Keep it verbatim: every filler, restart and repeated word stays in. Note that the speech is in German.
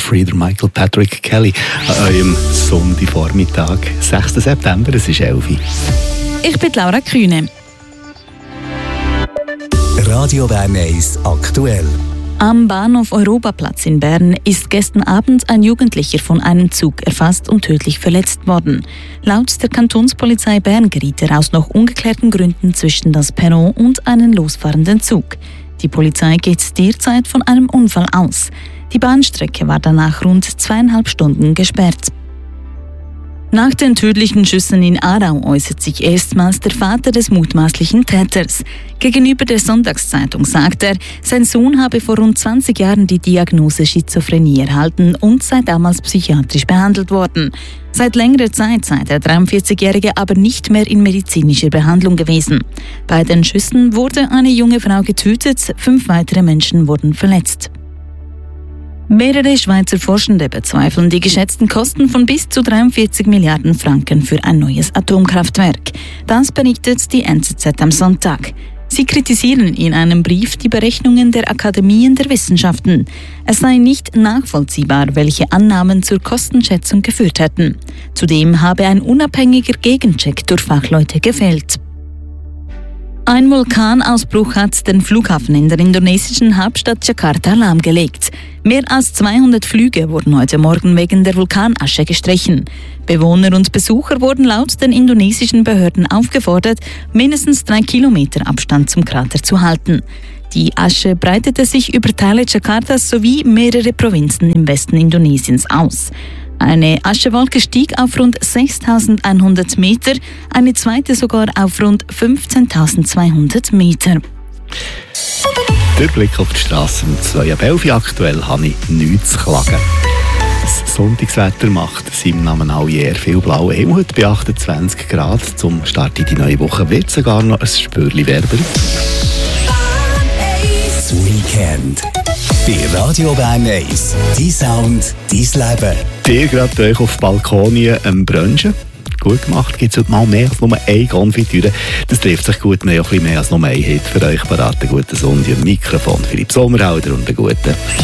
Free, der Michael Patrick Kelly, an eurem Sonntagvormittag, sechsten September, es ist elf Uhr. Ich bin Laura Kühne. Radio Bern eins aktuell. Am Bahnhof Europaplatz in Bern ist gestern Abend ein Jugendlicher von einem Zug erfasst und tödlich verletzt worden. Laut der Kantonspolizei Bern geriet er aus noch ungeklärten Gründen zwischen das Perron und einen losfahrenden Zug. Die Polizei geht derzeit von einem Unfall aus. Die Bahnstrecke war danach rund zweieinhalb Stunden gesperrt. Nach den tödlichen Schüssen in Aarau äußert sich erstmals der Vater des mutmaßlichen Täters. Gegenüber der Sonntagszeitung sagt er, sein Sohn habe vor rund zwanzig Jahren die Diagnose Schizophrenie erhalten und sei damals psychiatrisch behandelt worden. Seit längerer Zeit sei der dreiundvierzigjährige aber nicht mehr in medizinischer Behandlung gewesen. Bei den Schüssen wurde eine junge Frau getötet, fünf weitere Menschen wurden verletzt. Mehrere Schweizer Forschende bezweifeln die geschätzten Kosten von bis zu dreiundvierzig Milliarden Franken für ein neues Atomkraftwerk. Das berichtet die N Z Z am Sonntag. Sie kritisieren in einem Brief die Berechnungen der Akademien der Wissenschaften. Es sei nicht nachvollziehbar, welche Annahmen zur Kostenschätzung geführt hätten. Zudem habe ein unabhängiger Gegencheck durch Fachleute gefehlt. Ein Vulkanausbruch hat den Flughafen in der indonesischen Hauptstadt Jakarta lahmgelegt. Mehr als zweihundert Flüge wurden heute Morgen wegen der Vulkanasche gestrichen. Bewohner und Besucher wurden laut den indonesischen Behörden aufgefordert, mindestens drei Kilometer Abstand zum Krater zu halten. Die Asche breitete sich über Teile Jakartas sowie mehrere Provinzen im Westen Indonesiens aus. Eine Aschewolke stieg auf rund sechstausendeinhundert Meter, eine zweite sogar auf rund fünfzehntausendzweihundert Meter. Der Blick auf die Straße um zwei ab elf Uhr aktuell habe ich nichts zu klagen. Das Sonntagswetter macht seinem Namen auch eher viel blaue Himmel. Heute bei achtundzwanzig Grad. Zum Start in die neue Woche wird sogar noch ein Spürchen wärmer. Das Weekend bei Radio Bern eins. Dein Sound, dein Leben. Ihr gerade euch auf Balkonien am Brunchen. Gut gemacht, gibt es heute mal mehr als nur eine Konfitüre. Das trifft sich gut, wir haben auch ein bisschen mehr als nur ein Hit für euch parat. Einen guten Sonntag am Mikrofon. Philipp Sommerhalder und einen guten